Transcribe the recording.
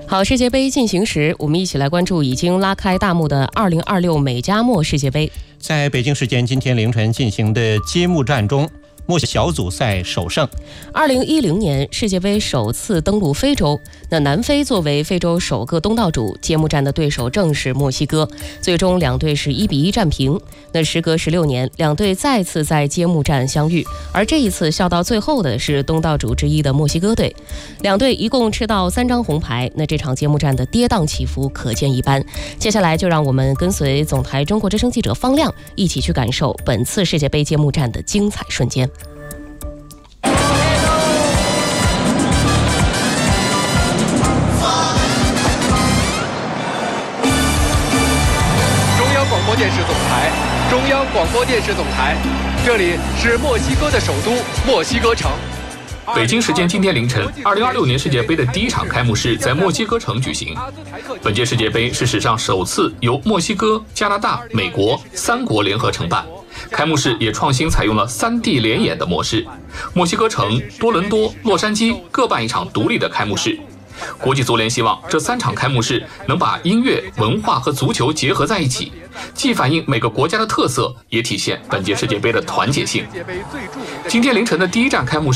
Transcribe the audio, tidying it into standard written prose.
好，世界杯进行时，我们一起来关注已经拉开大幕的2026美加墨世界杯。 在北京时间今天凌晨进行的揭幕战中，墨西哥小组赛首胜。 2010年世界杯首次登陆非洲，那南非作为非洲首个东道主，揭幕战的对手正是墨西哥。最终两队是1-1战平。那时隔16年，两队再次在揭幕战相遇，而这一次笑到最后的是东道主之一的墨西哥队。两队一共吃到3张红牌，那这场揭幕战的跌宕起伏可见一斑。接下来就让我们跟随总台中国之声记者方亮一起去感受本次世界杯揭幕战的精彩瞬间。 中央广播电视总台，这里是墨西哥的首都墨西哥城。 北京时间今天凌晨，2026年世界杯的第一场开幕式在墨西哥城举行。本届世界杯是史上首次由墨西哥、加拿大、美国3国联合承办。开幕式也创新采用了3D 联演的模式，墨西哥城、多伦多、洛杉矶各办一场独立的开幕式。国际足联希望这3场开幕式能把音乐、文化和足球结合在一起，既反映每个国家的特色，也体现本届世界杯的团结性。今天凌晨的第一站开幕式